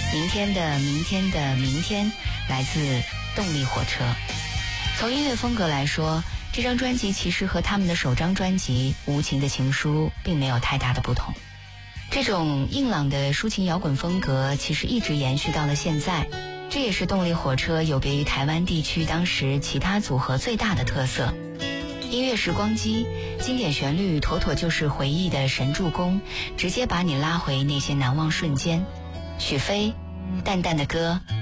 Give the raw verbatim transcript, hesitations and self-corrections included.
明天的明天的明天来自动力火车。从音乐风格来说，这张专辑其实和他们的首张专辑《无情的情书》并没有太大的不同。这种硬朗的抒情摇滚风格其实一直延续到了现在，这也是动力火车有别于台湾地区当时其他组合最大的特色。音乐时光机，经典旋律妥妥就是回忆的神助攻，直接把你拉回那些难忘瞬间。许飞，淡淡的歌，